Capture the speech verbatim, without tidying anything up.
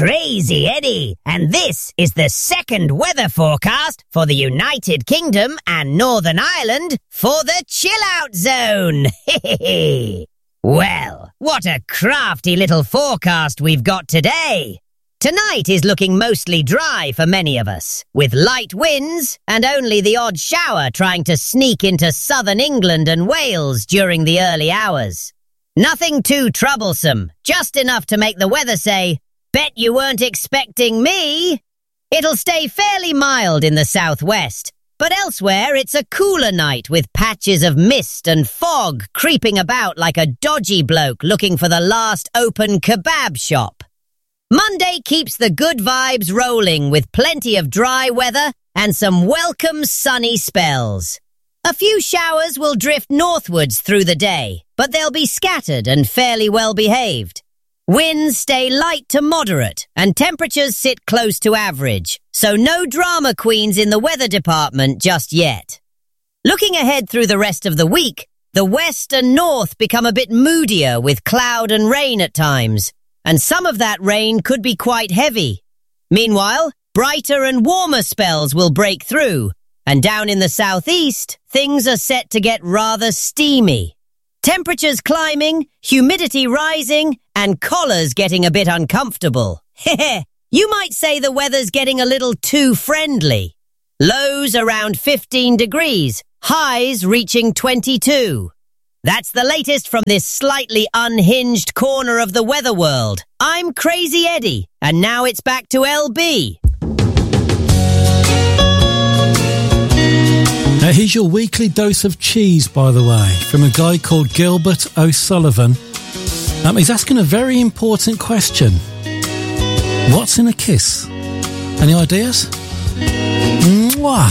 Crazy Eddie, and this is the second weather forecast for the United Kingdom and Northern Ireland for the chill-out zone. Well, what a crafty little forecast we've got today. Tonight is looking mostly dry for many of us, with light winds and only the odd shower trying to sneak into southern England and Wales during the early hours. Nothing too troublesome, just enough to make the weather say, "Bet you weren't expecting me." It'll stay fairly mild in the southwest, but elsewhere it's a cooler night with patches of mist and fog creeping about like a dodgy bloke looking for the last open kebab shop. Monday keeps the good vibes rolling with plenty of dry weather and some welcome sunny spells. A few showers will drift northwards through the day, but they'll be scattered and fairly well behaved. Winds stay light to moderate and temperatures sit close to average, so no drama queens in the weather department just yet. Looking ahead through the rest of the week, the west and north become a bit moodier with cloud and rain at times, and some of that rain could be quite heavy. Meanwhile, brighter and warmer spells will break through, and down in the southeast, things are set to get rather steamy. Temperatures climbing, humidity rising, and collars getting a bit uncomfortable. Heh, you might say the weather's getting a little too friendly. Lows around fifteen degrees, highs reaching twenty-two. That's the latest from this slightly unhinged corner of the weather world. I'm Crazy Eddie, and now it's back to L B. Now here's your weekly dose of cheese, by the way, from a guy called Gilbert O'Sullivan. Um, he's asking a very important question. What's in a kiss? Any ideas? Mwah!